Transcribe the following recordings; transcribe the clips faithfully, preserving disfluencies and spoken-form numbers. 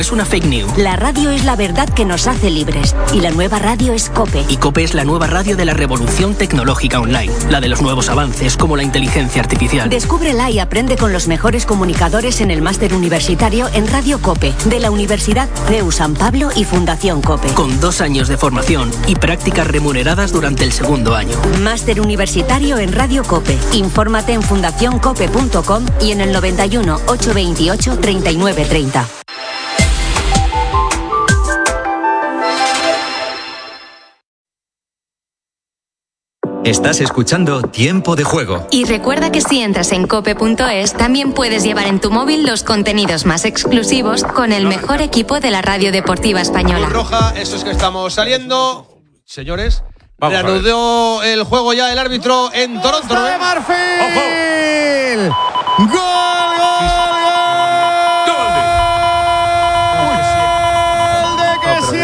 Es una fake news. La radio es la verdad que nos hace libres. Y la nueva radio es COPE. Y COPE es la nueva radio de la revolución tecnológica online. La de los nuevos avances, como la inteligencia artificial. Descúbrela y aprende con los mejores comunicadores en el máster universitario en Radio COPE, de la Universidad C E U San Pablo y Fundación COPE. Con dos años de formación y prácticas remuneradas durante el segundo año. Máster universitario en Radio COPE. Infórmate en fundación cope punto com y en el noventa y uno, ochocientos veintiocho, treinta y nueve treinta. Estás escuchando Tiempo de Juego. Y recuerda que si entras en cope punto es, también puedes llevar en tu móvil los contenidos más exclusivos con el mejor equipo de la radio deportiva española. Roja, eso es que estamos saliendo. Señores, reanudó el juego ya el árbitro en Toronto. ¡Costa de Marfil! ¡Gol, gol, gol! ¡Gol de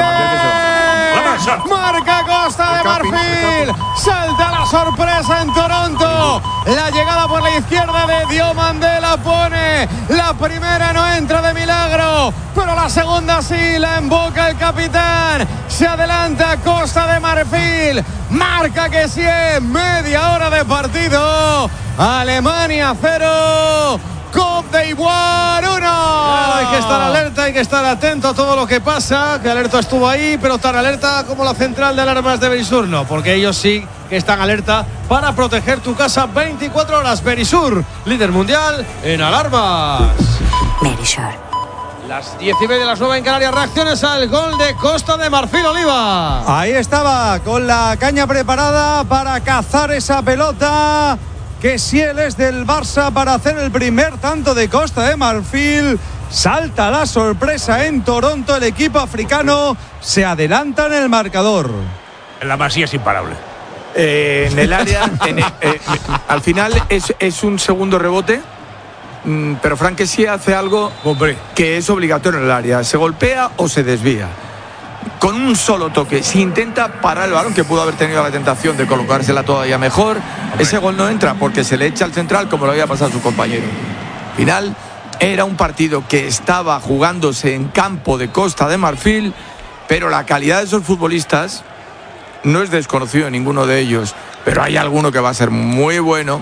Kessié! ¡Marca Costa de Marfil! ¡Salta la sorpresa en Toronto! La llegada por la izquierda de Diomandé la pone. La primera no entra de milagro, pero la segunda sí, la emboca el capitán. Se adelanta Costa de Marfil. Marca Kessié, media hora de partido. Alemania cero. Côte d'Ivoire uno. Claro, hay que estar alerta, hay que estar atento a todo lo que pasa. Que alerta estuvo ahí, pero tan alerta como la central de alarmas de Verisur no, porque ellos sí que están alerta para proteger tu casa veinticuatro horas. Verisur, líder mundial en alarmas. Verisur. Las diez y media, las nueve en Canarias. Reacciones al gol de Costa de Marfil, Oliva. Ahí estaba, con la caña preparada para cazar esa pelota. Kessié es del Barça para hacer el primer tanto de Costa de Marfil. Salta la sorpresa en Toronto. El equipo africano se adelanta en el marcador. La Masía es imparable. Eh, en el área, en el, eh, al final es, es un segundo rebote, mm, pero Franck Kessié hace algo Hombre. que es obligatorio en el área. Se golpea o se desvía. Con un solo toque, si intenta parar el balón, que pudo haber tenido la tentación de colocársela todavía mejor, Hombre. ese gol no entra porque se le echa al central como lo había pasado a su compañero. Al final era un partido que estaba jugándose en campo de Costa de Marfil, pero la calidad de esos futbolistas no es desconocido en ninguno de ellos, pero hay alguno que va a ser muy bueno,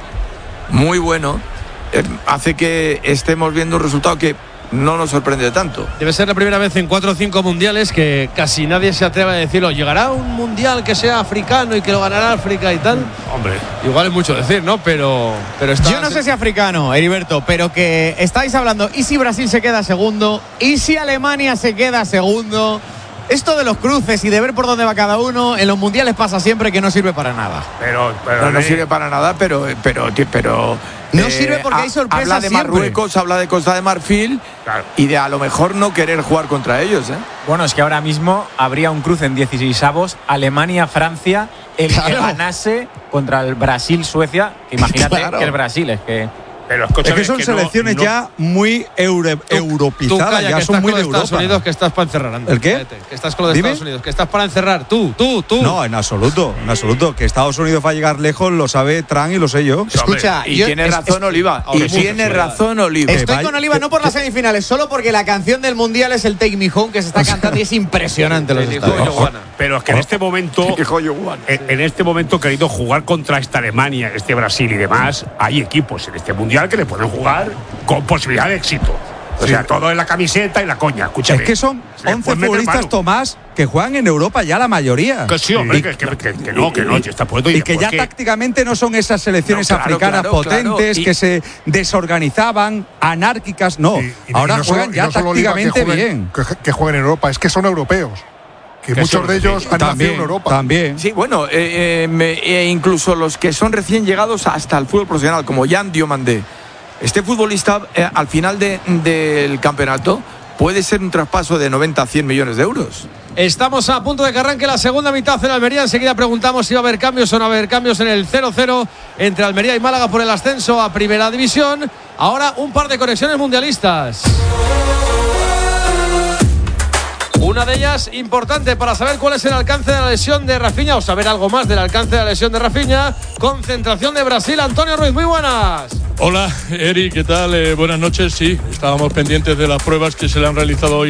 muy bueno, eh, hace que estemos viendo un resultado que no nos sorprende tanto. Debe ser la primera vez en cuatro o cinco mundiales que casi nadie se atreve a decirlo. ¿Llegará un mundial que sea africano y que lo ganará África y tal? Hombre, igual es mucho decir, ¿no? Pero, pero está... Yo no sé si africano, Heriberto, pero que estáis hablando, ¿y si Brasil se queda segundo? ¿Y si Alemania se queda segundo? Esto de los cruces y de ver por dónde va cada uno, en los mundiales pasa siempre que no sirve para nada. Pero, pero no, no sirve para nada, pero... pero, pero no eh, sirve porque hay sorpresas. Habla de siempre. Marruecos, habla de Costa de Marfil, claro, y de a lo mejor no querer jugar contra ellos, ¿eh? Bueno, es que ahora mismo habría un cruce en dieciseisavos, Alemania-Francia, el claro. que ganase contra el Brasil-Suecia, que imagínate claro. que el Brasil es que... Pero es que son que selecciones no, no, ya muy euro, tú, europizadas, tú calla, ya son muy de Europa. Estados Unidos, que estás para encerrar. Andrés, ¿El qué? Cállate, que estás con lo de ¿Dime? Estados Unidos, que estás para encerrar. Tú, tú, tú. No, en absoluto, en absoluto. Que Estados Unidos va a llegar lejos lo sabe Trump y lo sé yo. Escucha, y yo, tiene es, razón es, Oliva. Es, y tiene razón Oliva. Estoy con Oliva no por las semifinales, solo porque la canción del mundial es el Take Me Home que se está cantando y es impresionante los estadios. Pero es que en este momento, en, en este momento, querido, jugar contra esta Alemania, este Brasil y demás, hay equipos en este mundial que le pueden jugar con posibilidad de éxito. O sea, sí. todo en la camiseta y la coña, escúchame. Es que son once futbolistas, Tomás, que juegan en Europa ya la mayoría. Que sí, hombre, y, que, que, que, que no, que no, está puesto. Y, y que ya qué? tácticamente no son esas selecciones no, claro, africanas claro, potentes, claro. que se desorganizaban, anárquicas, no. Y, y, Ahora y no juegan solo, ya no tácticamente que jueguen, bien. Que, que jueguen en Europa, es que son europeos. Que, que muchos de ellos han también, nacido en Europa. También. Sí, bueno, eh, eh, me, eh, incluso los que son recién llegados hasta el fútbol profesional, como Jan Diomandé. Este futbolista, eh, al final de, del campeonato, puede ser un traspaso de noventa a cien millones de euros. Estamos a punto de que arranque la segunda mitad en Almería. Enseguida preguntamos si va a haber cambios o no va a haber cambios en el cero cero entre Almería y Málaga por el ascenso a Primera División. Ahora un par de conexiones mundialistas. Una de ellas importante para saber cuál es el alcance de la lesión de Rafinha o saber algo más del alcance de la lesión de Rafinha. Concentración de Brasil, Antonio Ruiz, muy buenas. Hola, Eri, ¿qué tal? Eh, buenas noches, sí, estábamos pendientes de las pruebas que se le han realizado hoy